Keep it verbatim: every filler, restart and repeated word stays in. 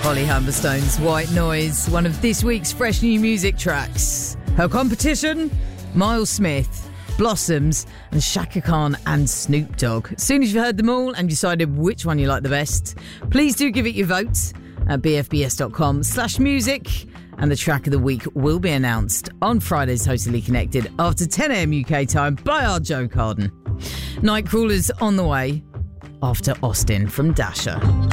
Holly Humberstone's White Noise, one of this week's fresh new music tracks. Her competition, Miles Smith, Blossoms, and Shaka Khan and Snoop Dogg. As soon as you've heard them all and decided which one you like the best, please do give it your vote at bfbs.com slash music. And the track of the week will be announced on Friday's Totally Connected after ten a.m. U K time by our Joe Carden. Nightcrawler's on the way after Austin from Dasher.